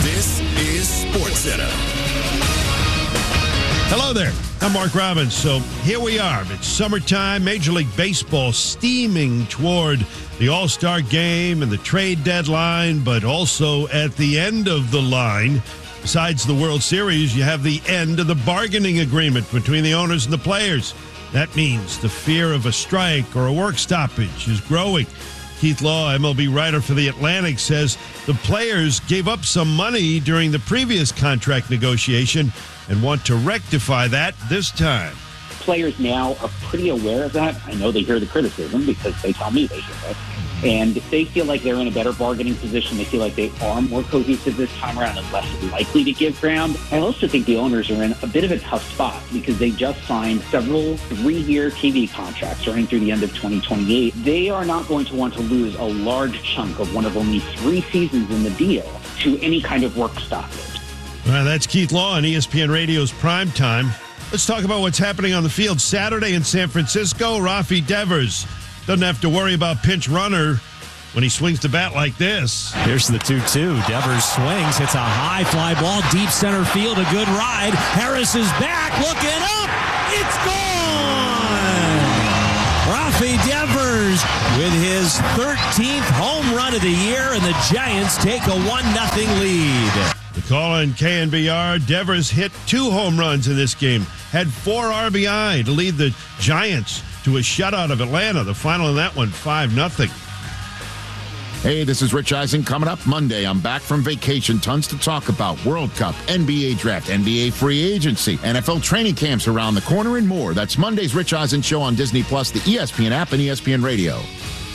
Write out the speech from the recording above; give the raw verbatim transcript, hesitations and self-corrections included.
This is SportsCenter. Hello there. I'm Mark Robbins. So here we are. It's summertime. Major League Baseball steaming toward the All-Star game and the trade deadline, but also at the end of the line, besides the World Series, you have the end of the bargaining agreement between the owners and the players. That means the fear of a strike or a work stoppage is growing. Keith Law, M L B writer for The Atlantic, says the players gave up some money during the previous contract negotiation and want to rectify that this time. Players now are pretty aware of that. I know they hear the criticism because they tell me they hear it. And they feel like they're in a better bargaining position. They feel like they are more cohesive this time around and less likely to give ground. I also think the owners are in a bit of a tough spot because they just signed several three-year T V contracts running through the end of twenty twenty-eight. They are not going to want to lose a large chunk of one of only three seasons in the deal to any kind of work stoppage. All right, that's Keith Law on E S P N Radio's Prime Time. Let's talk about what's happening on the field Saturday in San Francisco. Rafi Devers doesn't have to worry about pinch runner when he swings the bat like this. Here's the two two. Devers swings, hits a high fly ball, deep center field, a good ride. Harris is back, looking up. It's gone! Rafi Devers with his thirteenth home run of the year, and the Giants take a one nothing lead. The call on K N B R, Devers hit two home runs in this game, had four R B I to lead the Giants to a shutout of Atlanta. The final in that one, five nothing. Hey, this is Rich Eisen. Coming up Monday, I'm back from vacation. Tons to talk about. World Cup, N B A Draft, N B A Free Agency, N F L training camps around the corner, and more. That's Monday's Rich Eisen Show on Disney Plus, the E S P N app, and E S P N Radio.